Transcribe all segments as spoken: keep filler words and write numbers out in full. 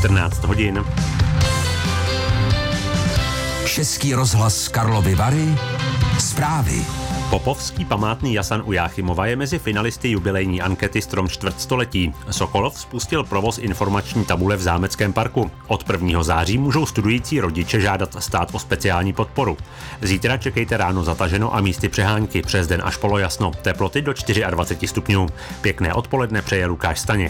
čtrnáct hodin. Český rozhlas Karlovy Vary. Zprávy. Popovský památný jasan u Jáchymova je mezi finalisty jubilejní ankety Strom čtvrtstoletí. Sokolov spustil provoz informační tabule v Zámeckém parku. Od prvního září můžou studující rodiče žádat stát o speciální podporu. Zítra čekejte ráno zataženo a místy přehánky, přes den až polojasno. Teploty do dvacet čtyři stupňů. Pěkné odpoledne přeje Lukáš Staněk.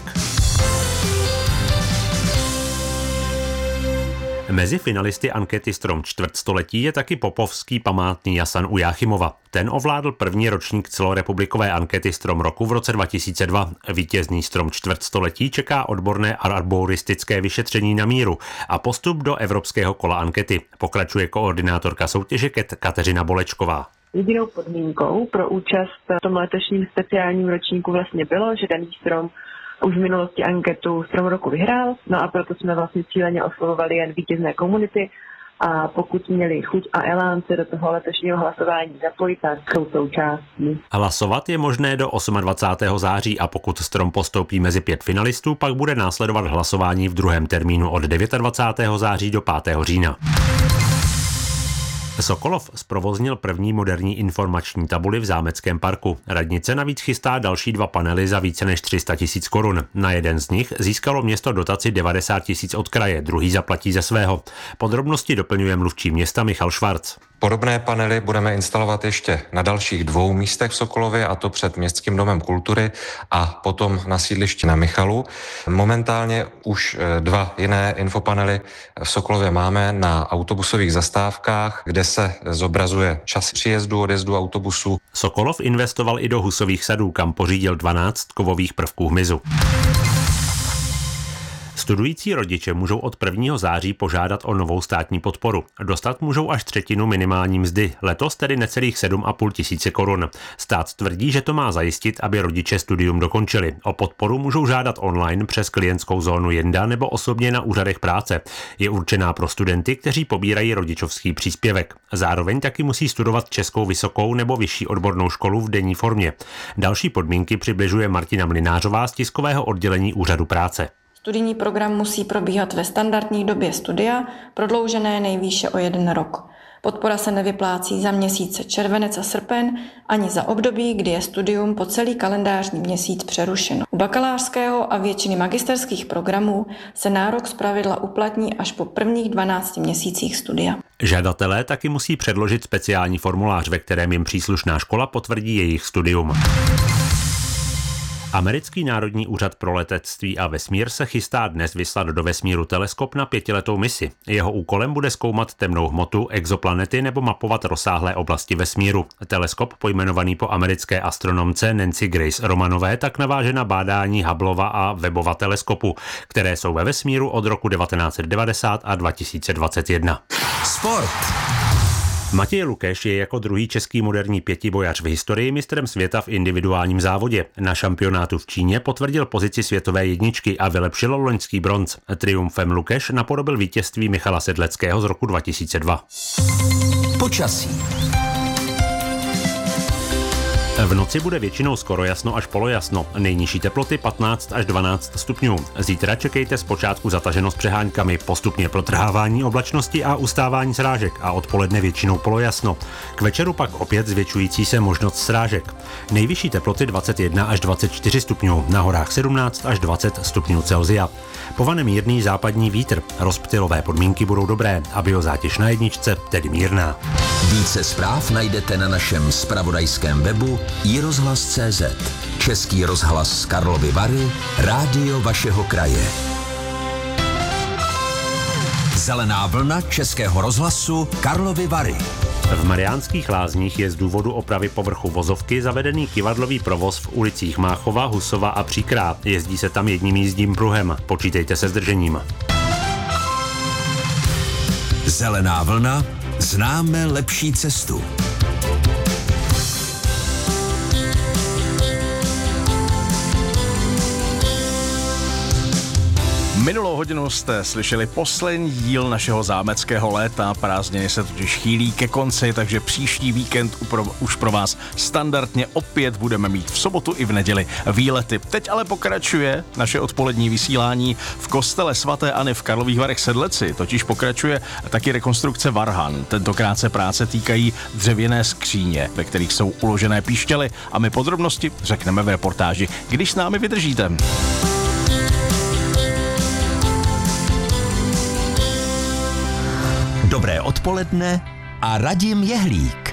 Mezi finalisty ankety Strom čtvrtstoletí je taky Popovský památný jasan u Jáchymova. Ten ovládl první ročník celorepublikové ankety Strom roku v roce dva tisíce dva. Vítězný Strom čtvrtstoletí čeká odborné arboristické vyšetření na míru a postup do evropského kola ankety. Pokračuje koordinátorka soutěže Kateřina Bolečková. Jedinou podmínkou pro účast v tom letošním speciálním ročníku vlastně bylo, že daný strom už v minulosti anketu Strom roku vyhrál, no a proto jsme vlastně cíleně oslovovali jen vítězné komunity a pokud měli chuť a elán se do toho letošního hlasování zapojit, tak jsou součástí. Hlasovat je možné do dvacátého osmého září a pokud Strom postoupí mezi pět finalistů, pak bude následovat hlasování v druhém termínu od dvacátého devátého září do pátého října. Sokolov zprovoznil první moderní informační tabuli v Zámeckém parku. Radnice navíc chystá další dva panely za více než tři sta tisíc korun. Na jeden z nich získalo město dotaci devadesát tisíc od kraje, druhý zaplatí ze svého. Podrobnosti doplňuje mluvčí města Michal Švarc. Podobné panely budeme instalovat ještě na dalších dvou místech v Sokolově, a to před Městským domem kultury a potom na sídlišti na Michalu. Momentálně už dva jiné infopanely v Sokolově máme na autobusových zastávkách, kde se zobrazuje čas příjezdu, odjezdu autobusu. Sokolov investoval i do husových sadů, kam pořídil dvanáct kovových prvků hmyzu. Studující rodiče můžou od prvního září požádat o novou státní podporu. Dostat můžou až třetinu minimální mzdy, letos tedy necelých sedm a půl tisíce korun. Stát tvrdí, že to má zajistit, aby rodiče studium dokončili. O podporu můžou žádat online přes klientskou zónu Jenda nebo osobně na úřadech práce. Je určená pro studenty, kteří pobírají rodičovský příspěvek. Zároveň taky musí studovat českou vysokou nebo vyšší odbornou školu v denní formě. Další podmínky přibližuje Martina Mlynářová z tiskového oddělení Úřadu práce. Studijní program musí probíhat ve standardní době studia, prodloužené nejvýše o jeden rok. Podpora se nevyplácí za měsíce červenec a srpen, ani za období, kdy je studium po celý kalendářní měsíc přerušeno. U bakalářského a většiny magisterských programů se nárok zpravidla uplatní až po prvních dvanácti měsících studia. Žadatelé taky musí předložit speciální formulář, ve kterém jim příslušná škola potvrdí jejich studium. Americký národní úřad pro letectví a vesmír se chystá dnes vyslat do vesmíru teleskop na pětiletou misi. Jeho úkolem bude zkoumat temnou hmotu, exoplanety nebo mapovat rozsáhlé oblasti vesmíru. Teleskop, pojmenovaný po americké astronomce Nancy Grace Romanové, tak naváže na bádání Hubbleova a Webbova teleskopu, které jsou ve vesmíru od roku devatenáct set devadesát a dva tisíce dvacet jedna. Sport. Matěj Lukeš je jako druhý český moderní pětibojař v historii mistrem světa v individuálním závodě. Na šampionátu v Číně potvrdil pozici světové jedničky a vylepšil loňský bronz. Triumfem Lukeš napodobil vítězství Michala Sedleckého z roku dva tisíce dva. Počasí. V noci bude většinou skoro jasno až polojasno. Nejnižší teploty patnáct až dvanáct stupňů. Zítra čekejte zpočátku zataženo s přehánkami, postupně protrhávání oblačnosti a ustávání srážek a odpoledne většinou polojasno. K večeru pak opět zvětšující se možnost srážek. Nejvyšší teploty dvacet jedna až dvacet čtyři stupňů, na horách sedmnáct až dvacet stupňů Celsia. Povane mírný západní vítr, rozptylové podmínky budou dobré a biozátěž na jedničce tedy mírná. Více zpráv najdete na našem zpravodajském webu i rozhlas tečka cé zet. Český rozhlas z Karlovy Vary, rádio vašeho kraje. Zelená vlna Českého rozhlasu Karlovy Vary. V Mariánských Lázních je z důvodu opravy povrchu vozovky zavedený kyvadlový provoz v ulicích Máchova, Husova a Příkrá. Jezdí se tam jedním jízdním pruhem. Počítejte se zdržením. Zelená vlna. Známe lepší cestu. Minulou hodinu jste slyšeli poslední díl našeho zámeckého léta, prázdniny se totiž chýlí ke konci, takže příští víkend už pro vás standardně opět budeme mít v sobotu i v neděli výlety. Teď ale pokračuje naše odpolední vysílání v kostele svaté Anny v Karlových Varech Sedleci, totiž pokračuje taky rekonstrukce varhan. Tentokrát se práce týkají dřevěné skříně, ve kterých jsou uložené píšťaly a my podrobnosti řekneme v reportáži, když s námi vydržíte. Dobré odpoledne a Radim Jehlík.